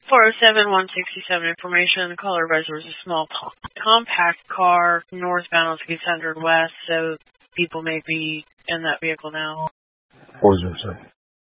407-167 information. The caller advisor was a small compact car northbound on 600 West, so people may be in that vehicle now. 407.